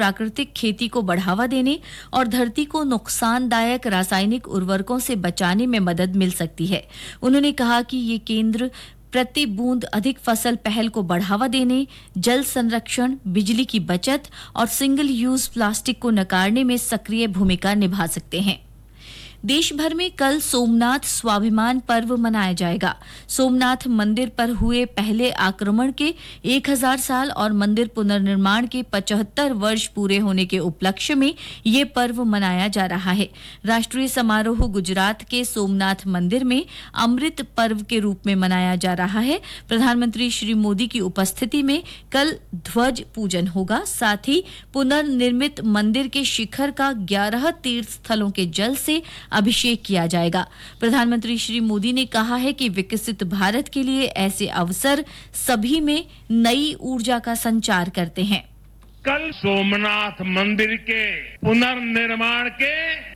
प्राकृतिक खेती को बढ़ावा देने और धरती को नुकसानदायक रासायनिक उर्वरकों से बचाने में मदद मिल सकती है। उन्होंने कहा कि ये केंद्र प्रति बूंद अधिक फसल पहल को बढ़ावा देने, जल संरक्षण, बिजली की बचत और सिंगल यूज प्लास्टिक को नकारने में सक्रिय भूमिका निभा सकते हैं। देश भर में कल सोमनाथ स्वाभिमान पर्व मनाया जाएगा। सोमनाथ मंदिर पर हुए पहले आक्रमण के 1000 साल और मंदिर पुनर्निर्माण के 75 वर्ष पूरे होने के उपलक्ष्य में ये पर्व मनाया जा रहा है। राष्ट्रीय समारोह गुजरात के सोमनाथ मंदिर में अमृत पर्व के रूप में मनाया जा रहा है। प्रधानमंत्री श्री मोदी की उपस्थिति में कल ध्वज पूजन होगा। साथ ही पुनर्निर्मित मंदिर के शिखर का 11 तीर्थ स्थलों के जल से अभिषेक किया जाएगा। प्रधानमंत्री श्री मोदी ने कहा है कि विकसित भारत के लिए ऐसे अवसर सभी में नई ऊर्जा का संचार करते हैं। कल सोमनाथ मंदिर के पुनर्निर्माण के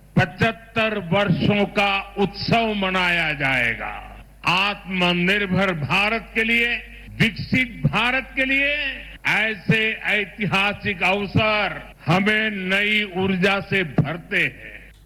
75 वर्षों का उत्सव मनाया जाएगा। आत्मनिर्भर भारत के लिए, विकसित भारत के लिए ऐसे ऐतिहासिक अवसर हमें नई ऊर्जा से भरते हैं।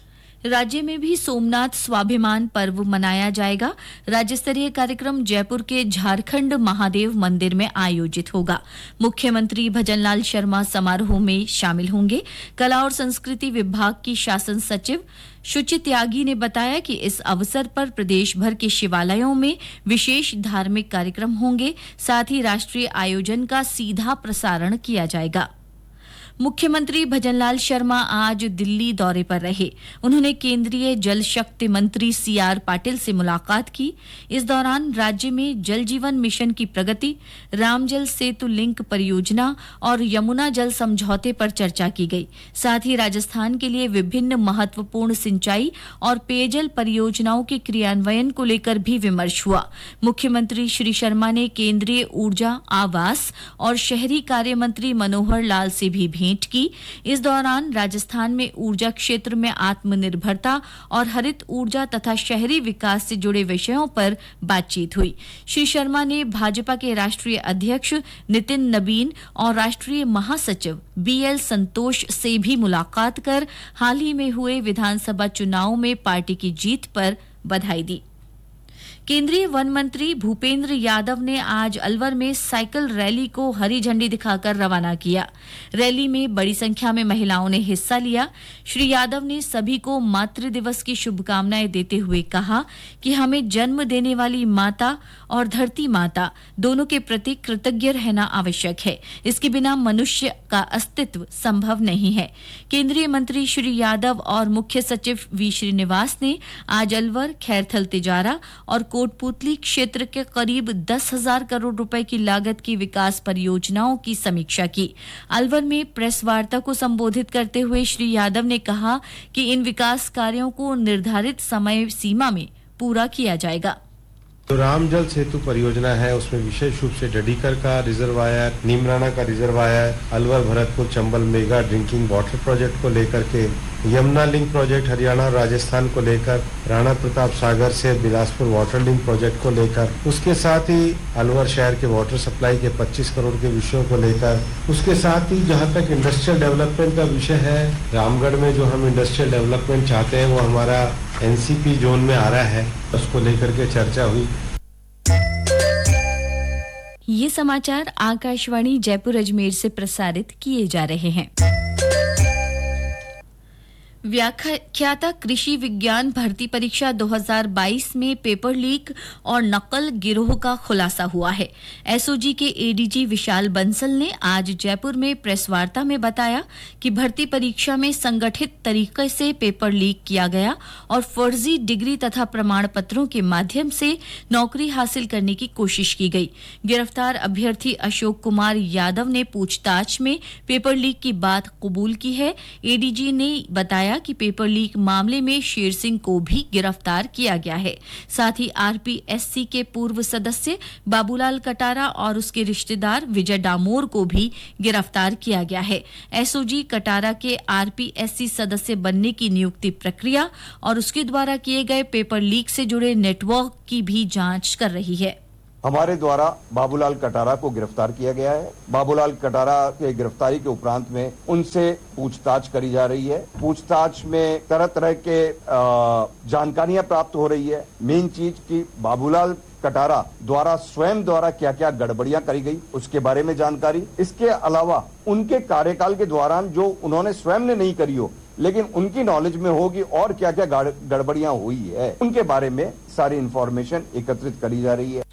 राज्य में भी सोमनाथ स्वाभिमान पर्व मनाया जाएगा। राज्य स्तरीय कार्यक्रम जयपुर के झारखंड महादेव मंदिर में आयोजित होगा। मुख्यमंत्री भजनलाल शर्मा समारोह में शामिल होंगे। कला और संस्कृति विभाग की शासन सचिव शुचि त्यागी ने बताया कि इस अवसर पर प्रदेश भर के शिवालयों में विशेष धार्मिक कार्यक्रम होंगे। साथ ही राष्ट्रीय आयोजन का सीधा प्रसारण किया जाएगा। मुख्यमंत्री भजनलाल शर्मा आज दिल्ली दौरे पर रहे। उन्होंने केंद्रीय जल शक्ति मंत्री सीआर पाटिल से मुलाकात की। इस दौरान राज्य में जल जीवन मिशन की प्रगति, रामजल सेतु लिंक परियोजना और यमुना जल समझौते पर चर्चा की गई। साथ ही राजस्थान के लिए विभिन्न महत्वपूर्ण सिंचाई और पेयजल परियोजनाओं के क्रियान्वयन को लेकर भी विमर्श हुआ। मुख्यमंत्री श्री शर्मा ने केंद्रीय ऊर्जा, आवास और शहरी कार्य मंत्री मनोहर लाल से भी भेंट की। इस दौरान राजस्थान में ऊर्जा क्षेत्र में आत्मनिर्भरता और हरित ऊर्जा तथा शहरी विकास से जुड़े विषयों पर बातचीत हुई। श्री शर्मा ने भाजपा के राष्ट्रीय अध्यक्ष नितिन नबीन और राष्ट्रीय महासचिव बीएल संतोष से भी मुलाकात कर हाल ही में हुए विधानसभा चुनाव में पार्टी की जीत पर बधाई दी। केंद्रीय वन मंत्री भूपेंद्र यादव ने आज अलवर में साइकिल रैली को हरी झंडी दिखाकर रवाना किया। रैली में बड़ी संख्या में महिलाओं ने हिस्सा लिया। श्री यादव ने सभी को मातृ दिवस की शुभकामनाएं देते हुए कहा कि हमें जन्म देने वाली माता और धरती माता दोनों के प्रति कृतज्ञ रहना आवश्यक है। इसके बिना मनुष्य का अस्तित्व संभव नहीं है। केंद्रीय मंत्री श्री यादव और मुख्य सचिव वी श्रीनिवास ने आज अलवर, खैरथल तिजारा और कोटपुतली क्षेत्र के करीब 10,000 करोड़ रुपए की लागत की विकास परियोजनाओं की समीक्षा की। अलवर में प्रेस वार्ता को संबोधित करते हुए श्री यादव ने कहा कि इन विकास कार्यों को निर्धारित समय सीमा में पूरा किया जाएगा। तो रामजल सेतु परियोजना है, उसमें विशेष रूप से डडीकर का रिजर्वायर, नीमराना का reservoir, Alwar Bharatpur Chambal mega drinking water project को लेकर के, यमुना लिंक प्रोजेक्ट हरियाणा और राजस्थान को लेकर, राणा प्रताप सागर से बिलासपुर वाटर लिंक प्रोजेक्ट को लेकर, उसके साथ ही अलवर शहर के वाटर सप्लाई के 25 करोड़ के विषयों को लेकर, उसके साथ ही जहां तक इंडस्ट्रियल डेवलपमेंट का विषय है, रामगढ़ में जो हम इंडस्ट्रियल डेवलपमेंट चाहते हैं वो हमारा एनसीपी जोन में आ रहा है, उसको लेकर के चर्चा हुई। ये समाचार आकाशवाणी जयपुर अजमेर से प्रसारित किए जा रहे हैं। व्याख्याता कृषि विज्ञान भर्ती परीक्षा 2022 में पेपर लीक और नकल गिरोह का खुलासा हुआ है। एसओजी के एडीजी विशाल बंसल ने आज जयपुर में प्रेस वार्ता में बताया कि भर्ती परीक्षा में संगठित तरीके से पेपर लीक किया गया और फर्जी डिग्री तथा प्रमाण पत्रों के माध्यम से नौकरी हासिल करने की कोशिश की गई। गिरफ्तार अभ्यर्थी अशोक कुमार यादव ने पूछताछ में पेपर लीक की बात कबूल की है। एडीजी ने बताया कि पेपर लीक मामले में शेर सिंह को भी गिरफ्तार किया गया है। साथ ही आरपीएससी के पूर्व सदस्य बाबूलाल कटारा और उसके रिश्तेदार विजय डामोर को भी गिरफ्तार किया गया है। एसओजी कटारा के आरपीएससी सदस्य बनने की नियुक्ति प्रक्रिया और उसके द्वारा किए गए पेपर लीक से जुड़े नेटवर्क की भी जांच कर रही है। हमारे द्वारा बाबूलाल कटारा को गिरफ्तार किया गया है। बाबूलाल कटारा के गिरफ्तारी के उपरांत में उनसे पूछताछ करी जा रही है। पूछताछ में तरह तरह के जानकारियां प्राप्त हो रही है। मेन चीज कि बाबूलाल कटारा स्वयं द्वारा क्या क्या गड़बड़ियां करी गई उसके बारे में जानकारी। इसके अलावा उनके कार्यकाल के दौरान जो उन्होंने स्वयं ने नहीं करी हो लेकिन उनकी नॉलेज में होगी और क्या क्या गड़बड़ियां हुई है उनके बारे में सारी इंफॉर्मेशन एकत्रित करी जा रही है।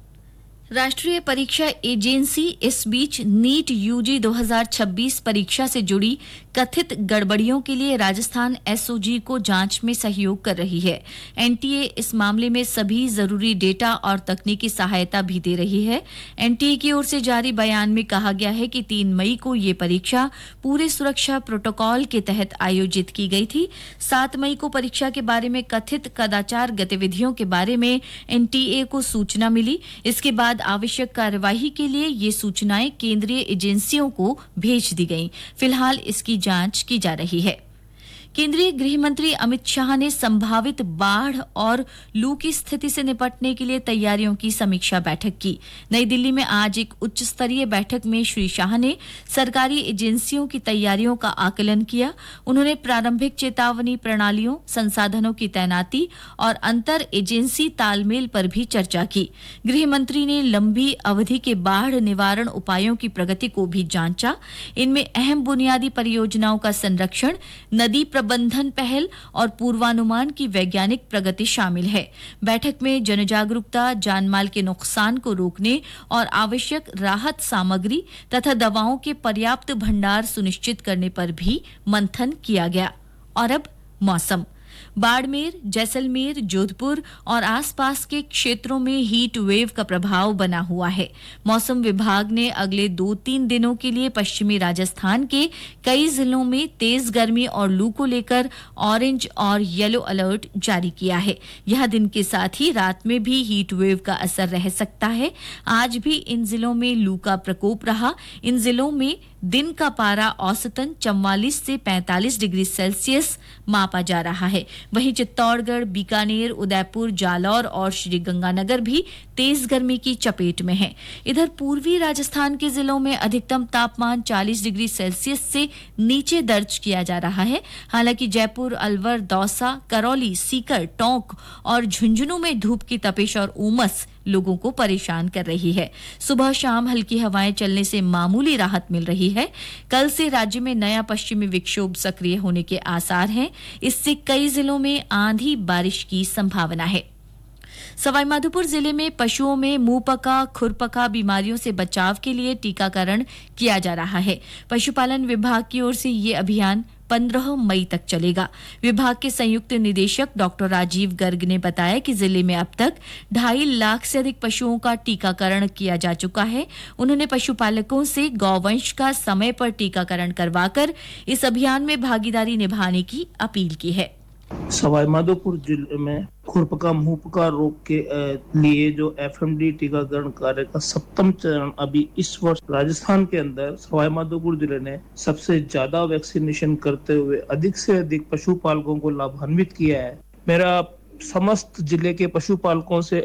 राष्ट्रीय परीक्षा एजेंसी इस बीच नीट यूजी 2026 परीक्षा से जुड़ी कथित गड़बड़ियों के लिए राजस्थान एसओजी को जांच में सहयोग कर रही है। एनटीए इस मामले में सभी जरूरी डेटा और तकनीकी सहायता भी दे रही है। एनटीए की ओर से जारी बयान में कहा गया है कि 3 मई को ये परीक्षा पूरे सुरक्षा प्रोटोकॉल के तहत आयोजित की गई थी। 7 मई को परीक्षा के बारे में कथित कदाचार गतिविधियों के बारे में एनटीए को सूचना मिली। इसके बाद आवश्यक कार्यवाही के लिए ये सूचनाएं केंद्रीय एजेंसियों को भेज दी गईं। फिलहाल इसकी जांच की जा रही है। केंद्रीय गृह मंत्री अमित शाह ने संभावित बाढ़ और लू की स्थिति से निपटने के लिए तैयारियों की समीक्षा बैठक की। नई दिल्ली में आज एक उच्च स्तरीय बैठक में श्री शाह ने सरकारी एजेंसियों की तैयारियों का आकलन किया। उन्होंने प्रारंभिक चेतावनी प्रणालियों, संसाधनों की तैनाती और अंतर एजेंसी तालमेल पर भी चर्चा की। गृह मंत्री ने लंबी अवधि के बाढ़ निवारण उपायों की प्रगति को भी जांचा। इनमें अहम बुनियादी परियोजनाओं का संरक्षण, नदी प्रबंधन पहल और पूर्वानुमान की वैज्ञानिक प्रगति शामिल है। बैठक में जनजागरूकता, जानमाल के नुकसान को रोकने और आवश्यक राहत सामग्री तथा दवाओं के पर्याप्त भंडार सुनिश्चित करने पर भी मंथन किया गया। और अब मौसम। बाड़मेर, जैसलमेर, जोधपुर और आसपास के क्षेत्रों में हीट वेव का प्रभाव बना हुआ है। मौसम विभाग ने अगले 2-3 दिनों के लिए पश्चिमी राजस्थान के कई जिलों में तेज गर्मी और लू को लेकर ऑरेंज और येलो अलर्ट जारी किया है। यह दिन के साथ ही रात में भी हीट वेव का असर रह सकता है। आज भी इन जिलों में लू का प्रकोप रहा। इन जिलों में दिन का पारा औसतन 44 से 45 डिग्री सेल्सियस मापा जा रहा है। वहीं चित्तौड़गढ़, बीकानेर, उदयपुर, जालौर और श्रीगंगानगर भी तेज गर्मी की चपेट में है। इधर पूर्वी राजस्थान के जिलों में अधिकतम तापमान 40 डिग्री सेल्सियस से नीचे दर्ज किया जा रहा है। हालांकि जयपुर, अलवर, दौसा, करौली, सीकर, टोंक और झुंझुनू में धूप की तपिश और उमस लोगों को परेशान कर रही है। सुबह शाम हल्की हवाएं चलने से मामूली राहत मिल रही है। कल से राज्य में नया पश्चिमी विक्षोभ सक्रिय होने के आसार हैं। इससे कई जिलों में आंधी बारिश की संभावना है। सवाईमाधोपुर जिले में पशुओं में मुंहपका, खुरपका बीमारियों से बचाव के लिए टीकाकरण किया जा रहा है। पशुपालन विभाग की ओर से ये अभियान 15 मई तक चलेगा। विभाग के संयुक्त निदेशक डॉक्टर राजीव गर्ग ने बताया कि जिले में अब तक 2.5 लाख से अधिक पशुओं का टीकाकरण किया जा चुका है। उन्होंने पशुपालकों से गौवंश का समय पर टीकाकरण करवाकर इस अभियान में भागीदारी निभाने की अपील की है। सवाईमाधोपुर जिले में खुरपका मुंहपका रोग के लिए जो एफएमडी टीकाकरण कार्य का 7वां चरण अभी इस वर्ष राजस्थान के अंदर सवाईमाधोपुर जिले ने सबसे ज्यादा वैक्सीनेशन करते हुए अधिक से अधिक पशुपालकों को लाभान्वित किया है। मेरा समस्त जिले के पशुपालकों से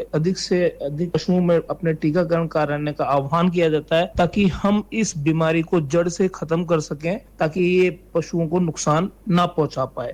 अधिक पशुओं में अपने टीकाकरण कराने का आह्वान किया जाता है ताकि हम इस बीमारी को जड़ से खत्म कर सकें, ताकि ये पशुओं को नुकसान ना पहुंचा पाए।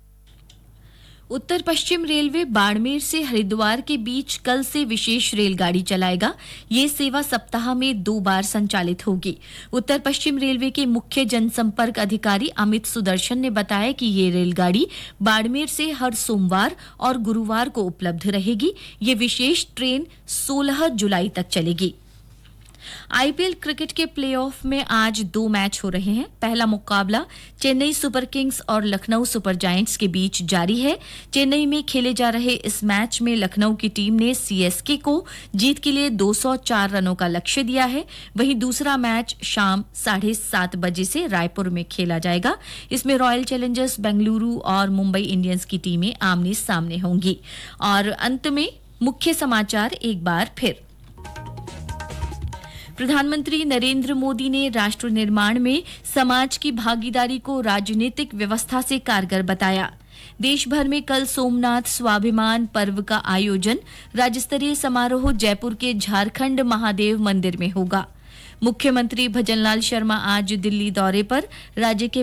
उत्तर पश्चिम रेलवे बाड़मेर से हरिद्वार के बीच कल से विशेष रेलगाड़ी चलाएगा। ये सेवा सप्ताह में 2 बार संचालित होगी। उत्तर पश्चिम रेलवे के मुख्य जनसंपर्क अधिकारी अमित सुदर्शन ने बताया कि ये रेलगाड़ी बाड़मेर से हर सोमवार और गुरुवार को उपलब्ध रहेगी। ये विशेष ट्रेन 16 जुलाई तक चलेगी। आईपीएल क्रिकेट के प्लेऑफ में आज 2 मैच हो रहे हैं। पहला मुकाबला चेन्नई सुपर किंग्स और लखनऊ सुपर जायंट्स के बीच जारी है। चेन्नई में खेले जा रहे इस मैच में लखनऊ की टीम ने सीएसके को जीत के लिए 204 रनों का लक्ष्य दिया है। वहीं दूसरा मैच शाम 7:30 बजे से रायपुर में खेला जाएगा। इसमें रॉयल चैलेंजर्स बेंगलुरु और मुंबई इंडियंस की टीमें आमने सामने होंगी। और अंत में मुख्य समाचार एक बार फिर। प्रधानमंत्री नरेंद्र मोदी ने राष्ट्र निर्माण में समाज की भागीदारी को राजनीतिक व्यवस्था से कारगर बताया। देश भर में कल सोमनाथ स्वाभिमान पर्व का आयोजन राज्य स्तरीय समारोह जयपुर के झारखंड महादेव मंदिर में होगा। मुख्यमंत्री भजनलाल शर्मा आज दिल्ली दौरे पर राज्य के